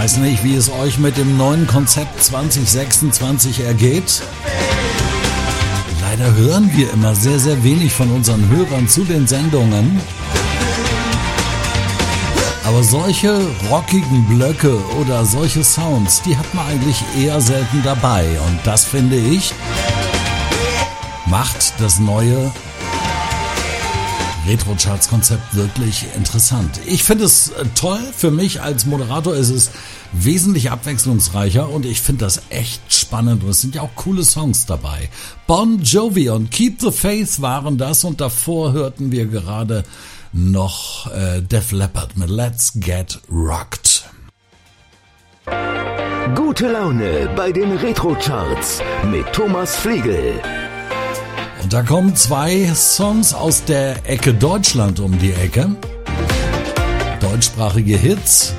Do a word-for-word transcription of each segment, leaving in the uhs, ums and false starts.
weiß nicht, wie es euch mit dem neuen Konzept zwanzig sechsundzwanzig ergeht. Leider hören wir immer sehr, sehr wenig von unseren Hörern zu den Sendungen. Aber solche rockigen Blöcke oder solche Sounds, die hat man eigentlich eher selten dabei. Und das, finde ich, macht das neue Retro-Charts-Konzept wirklich interessant. Ich finde es toll. Für mich als Moderator ist es wesentlich abwechslungsreicher und ich finde das echt spannend. Und es sind ja auch coole Songs dabei. Bon Jovi und Keep the Faith waren das und davor hörten wir gerade noch äh, Def Leppard mit Let's Get Rocked. Gute Laune bei den Retro-Charts mit Thomas Flegel. Und da kommen zwei Songs aus der Ecke Deutschland um die Ecke. Deutschsprachige Hits.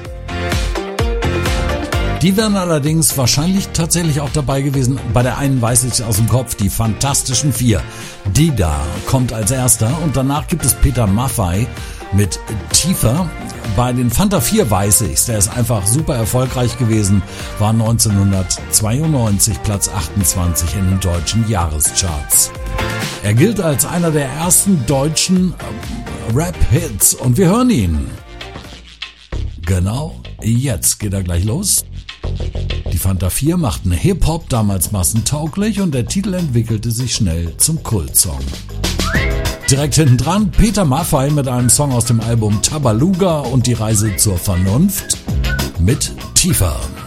Die wären allerdings wahrscheinlich tatsächlich auch dabei gewesen. Bei der einen weiß ich aus dem Kopf, die Fantastischen Vier. Die da kommt als erster und danach gibt es Peter Maffay mit Tiefer. Bei den Fanta vier weiß ich's, der ist einfach super erfolgreich gewesen, war neunzehnhundertzweiundneunzig Platz achtundzwanzig in den deutschen Jahrescharts. Er gilt als einer der ersten deutschen Rap-Hits und wir hören ihn. Genau, jetzt geht er gleich los. Die Fanta vier machten Hip-Hop damals massentauglich und der Titel entwickelte sich schnell zum Kultsong. Direkt hinten dran Peter Maffay mit einem Song aus dem Album Tabaluga und die Reise zur Vernunft mit Tiefer.